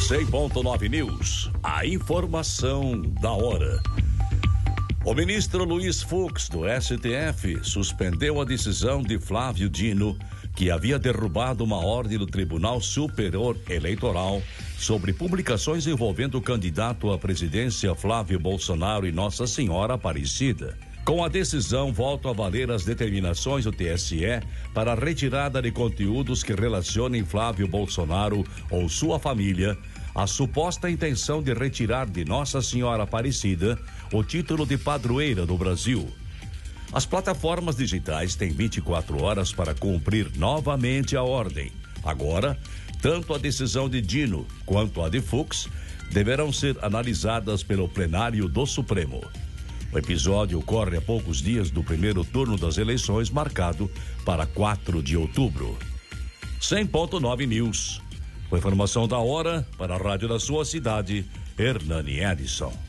100.9 News, a informação da hora. O ministro Luiz Fux, do STF, suspendeu a decisão de Flávio Dino, que havia derrubado uma ordem do Tribunal Superior Eleitoral sobre publicações envolvendo o candidato à presidência Flávio Bolsonaro e Nossa Senhora Aparecida. Com a decisão, voltam a valer as determinações do TSE para a retirada de conteúdos que relacionem Flávio Bolsonaro ou sua família a suposta intenção de retirar de Nossa Senhora Aparecida o título de padroeira do Brasil. As plataformas digitais têm 24 horas para cumprir novamente a ordem. Agora, tanto a decisão de Dino quanto a de Fux deverão ser analisadas pelo plenário do Supremo. O episódio ocorre a poucos dias do primeiro turno das eleições, marcado para 4 de outubro. 100.9 News. Com informação da hora, para a rádio da sua cidade, Hernani Edson.